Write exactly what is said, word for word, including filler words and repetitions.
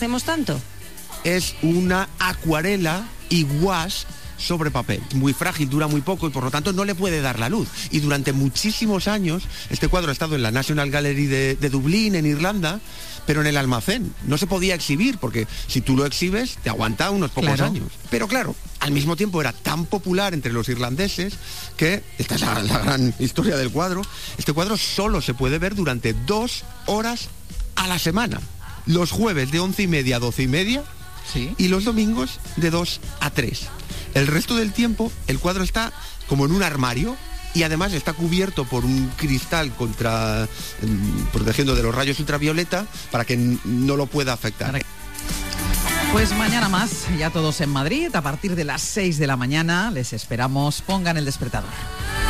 hacemos tanto? Es una acuarela y gouache sobre papel, muy frágil, dura muy poco y por lo tanto no le puede dar la luz. Y durante muchísimos años este cuadro ha estado en la National Gallery de, de Dublín, en Irlanda, pero en el almacén. No se podía exhibir porque si tú lo exhibes te aguanta unos pocos Claro. años. Pero claro, al mismo tiempo era tan popular entre los irlandeses que, esta es la, la gran historia del cuadro, este cuadro solo se puede ver durante dos horas a la semana. Los jueves de once y media a doce y media Sí. y los domingos de dos a tres. El resto del tiempo el cuadro está como en un armario y además está cubierto por un cristal contra em, protegiendo de los rayos ultravioleta para que n- no lo pueda afectar. Pues mañana más, ya todos en Madrid, a partir de las seis de la mañana, les esperamos, pongan el despertador.